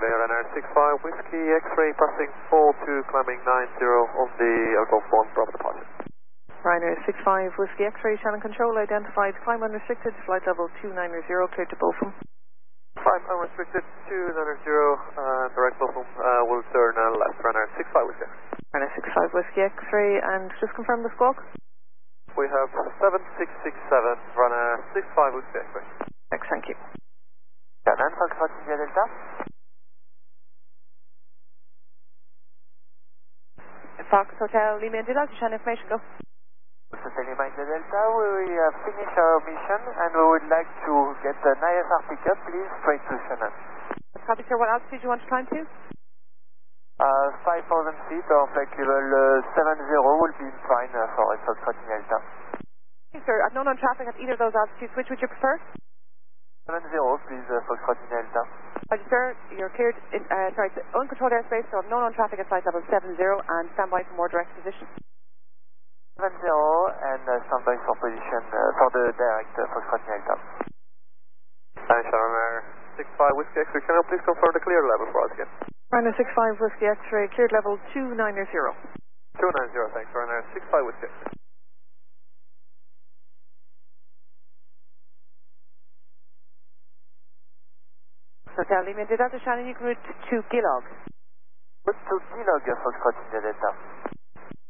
Ryanair 65 Whiskey X-ray passing 42, climbing 90 on the Alcohol 1 proper departure. Ryanair 65 Whiskey X-ray, channel control identified, climb unrestricted, flight level 290, cleared to Bochum. Climb unrestricted 290, direct Bochum, will turn left, Ryanair 65 Whiskey X-ray. Ryanair 65 Whiskey X-ray, and just confirm the squawk. We have 7667, Ryanair 65 Whiskey X-ray. Thank you. Canon, Foxtrot India Delta. Fox Hotel, Lima India Delta, channel information, go. Hotel Lima India Delta, we have finished our mission and we would like to get an ISR pickup, please, straight to Shannon. Copy, sir. What altitude do you want to climb to? 5,000 feet or flight level 70 will be fine for a Foxtrot India Delta. Okay, sir. At known on traffic at either of those altitudes, which would you prefer? 70, please, Foxtrot India Delta. Roger, sir. You're cleared, it's uncontrolled airspace, so known on traffic at flight level 70 and stand by for more direct position. 70 and stand by for position for the direct Foxtrot India Delta. Ryanair 65 Whiskey X-ray, can you please confirm the clear level for us again? Ryanair 65 Whiskey X-ray, cleared level 290. 290, thanks, Ryanair 65 Whiskey X-ray. Hotel Lima India Delta, Shannon, you can route to Gilog. Route to Gilog, Foxtrot India Delta.